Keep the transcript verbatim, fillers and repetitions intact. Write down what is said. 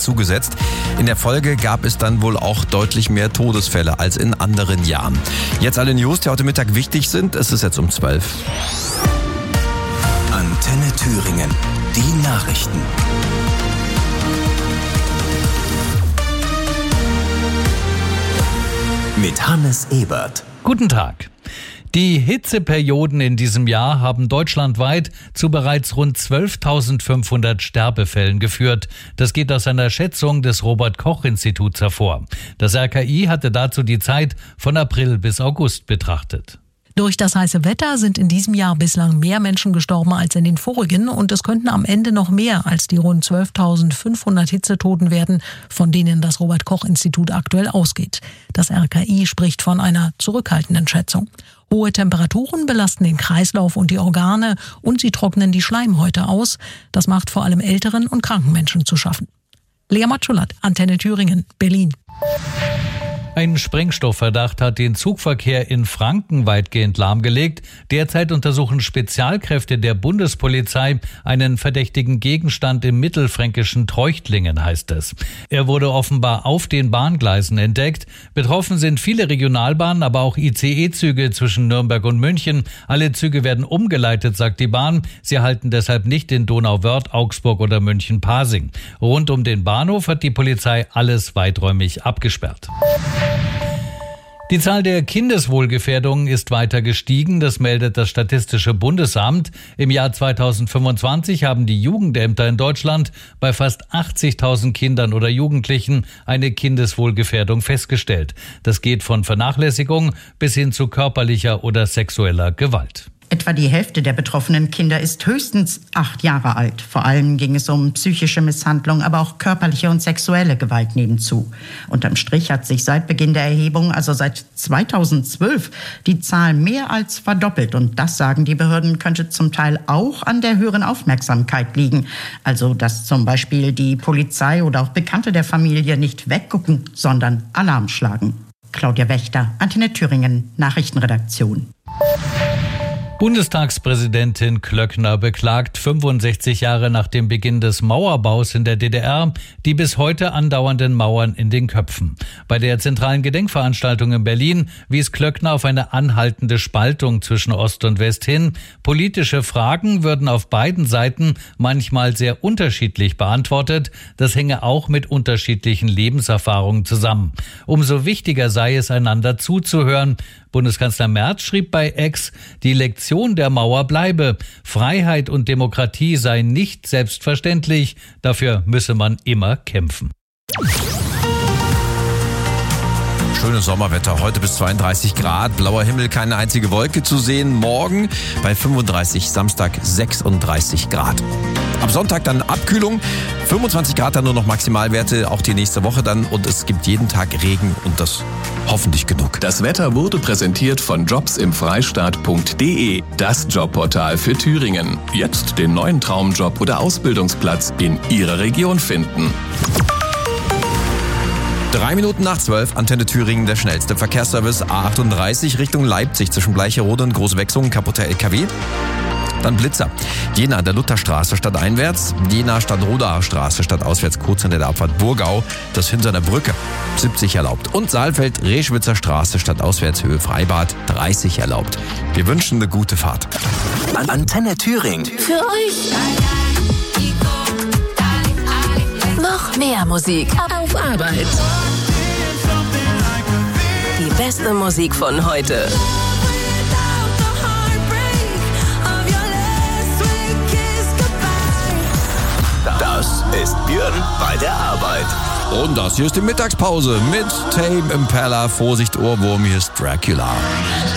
zugesetzt. In der Folge gab es dann wohl auch deutlich mehr Todesfälle als in anderen Jahren. Jetzt alle News, die heute Mittag wichtig sind. Es ist jetzt um zwölf. Antenne Thüringen. Die Nachrichten. Mit Hannes Ebert. Guten Tag. Die Hitzeperioden in diesem Jahr haben deutschlandweit zu bereits rund zwölftausendfünfhundert Sterbefällen geführt. Das geht aus einer Schätzung des Robert-Koch-Instituts hervor. Das R K I hatte dazu die Zeit von April bis August betrachtet. Durch das heiße Wetter sind in diesem Jahr bislang mehr Menschen gestorben als in den vorigen und es könnten am Ende noch mehr als die rund zwölftausendfünfhundert Hitzetoten werden, von denen das Robert-Koch-Institut aktuell ausgeht. Das R K I spricht von einer zurückhaltenden Schätzung. Hohe Temperaturen belasten den Kreislauf und die Organe und sie trocknen die Schleimhäute aus. Das macht vor allem älteren und kranken Menschen zu schaffen. Lea Matschulat, Antenne Thüringen, Berlin. Ein Sprengstoffverdacht hat den Zugverkehr in Franken weitgehend lahmgelegt. Derzeit untersuchen Spezialkräfte der Bundespolizei einen verdächtigen Gegenstand im mittelfränkischen Treuchtlingen, heißt es. Er wurde offenbar auf den Bahngleisen entdeckt. Betroffen sind viele Regionalbahnen, aber auch I C E-Züge zwischen Nürnberg und München. Alle Züge werden umgeleitet, sagt die Bahn. Sie halten deshalb nicht in Donauwörth, Augsburg oder München-Pasing. Rund um den Bahnhof hat die Polizei alles weiträumig abgesperrt. Die Zahl der Kindeswohlgefährdungen ist weiter gestiegen, das meldet das Statistische Bundesamt. Im Jahr zweitausendfünfundzwanzig haben die Jugendämter in Deutschland bei fast achtzigtausend Kindern oder Jugendlichen eine Kindeswohlgefährdung festgestellt. Das geht von Vernachlässigung bis hin zu körperlicher oder sexueller Gewalt. Etwa die Hälfte der betroffenen Kinder ist höchstens acht Jahre alt. Vor allem ging es um psychische Misshandlung, aber auch körperliche und sexuelle Gewalt nebenzu. Unterm Strich hat sich seit Beginn der Erhebung, also seit zweitausendzwölf, die Zahl mehr als verdoppelt. Und das, sagen die Behörden, könnte zum Teil auch an der höheren Aufmerksamkeit liegen. Also, dass zum Beispiel die Polizei oder auch Bekannte der Familie nicht weggucken, sondern Alarm schlagen. Claudia Wächter, Antenne Thüringen, Nachrichtenredaktion. Bundestagspräsidentin Klöckner beklagt fünfundsechzig Jahre nach dem Beginn des Mauerbaus in der D D R die bis heute andauernden Mauern in den Köpfen. Bei der zentralen Gedenkveranstaltung in Berlin wies Klöckner auf eine anhaltende Spaltung zwischen Ost und West hin. Politische Fragen würden auf beiden Seiten manchmal sehr unterschiedlich beantwortet. Das hänge auch mit unterschiedlichen Lebenserfahrungen zusammen. Umso wichtiger sei es, einander zuzuhören. Bundeskanzler Merz schrieb bei X, die Lektion der Mauer bleibe. Freiheit und Demokratie seien nicht selbstverständlich. Dafür müsse man immer kämpfen. Schönes Sommerwetter, heute bis zweiunddreißig Grad, blauer Himmel, keine einzige Wolke zu sehen. Morgen bei fünfunddreißig, Samstag sechsunddreißig Grad. Am Sonntag dann Abkühlung, fünfundzwanzig Grad dann nur noch Maximalwerte, auch die nächste Woche dann. Und es gibt jeden Tag Regen und das hoffentlich genug. Das Wetter wurde präsentiert von jobs im freistaat punkt de, das Jobportal für Thüringen. Jetzt den neuen Traumjob oder Ausbildungsplatz in Ihrer Region finden. Drei Minuten nach zwölf, Antenne Thüringen, der schnellste Verkehrsservice A achtunddreißig Richtung Leipzig zwischen Bleicherode und Großwechsung, kaputter L K W. Dann Blitzer. Jena an der Lutherstraße stadteinwärts, Jena Stadtrodaer Straße stadtauswärts kurz hinter der Abfahrt Burgau, das hinter der Brücke, siebzig erlaubt. Und Saalfeld Reschwitzer Straße stadtauswärts Höhe Freibad, dreißig erlaubt. Wir wünschen eine gute Fahrt. Antenne Thüringen. Für euch. Noch mehr Musik auf Arbeit. Die beste Musik von heute. Das ist Björn bei der Arbeit. Und das hier ist die Mittagspause mit Tame Impala. Vorsicht Ohrwurm, hier ist Dracula.